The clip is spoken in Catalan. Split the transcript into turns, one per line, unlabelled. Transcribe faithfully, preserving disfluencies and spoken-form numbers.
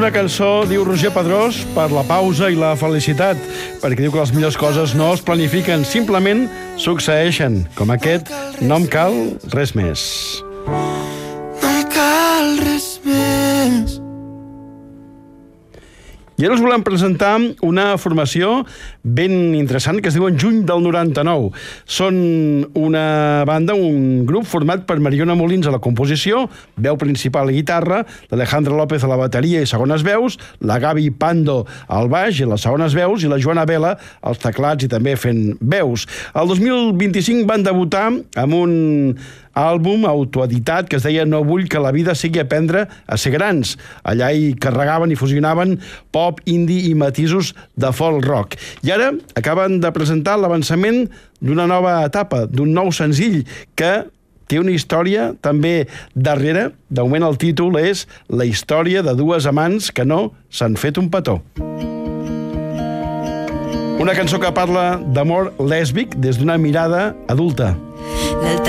Una cançó, diu Roger Pedrós, per la pausa i la felicitat, perquè diu que les millors coses no es planifiquen, simplement succeeixen, com aquest No em cal res més.
No em cal res més.
I ara us volem presentar una formació ben interessant que es diu En juny del noranta-nou. Són una banda, un grup format per Mariona Molins a la composició, veu principal i guitarra, l'Alejandra López a la bateria i segones veus, la Gavi Pando al baix i les segones veus i la Joana Vela als teclats i també fent veus. El dos mil vint-i-cinc van debutar amb un àlbum autoeditat que es deia No vull que la vida sigui aprendre a ser grans. Allà hi carregaven i fusionaven pop, indie i matisos de folk rock. I ara acaben de presentar l'avançament d'una nova etapa, d'un nou senzill que té una història també darrere. De moment el títol és La història de dues amants que no s'han fet un petó. Una cançó que parla d'amor lèsbic des d'una mirada adulta.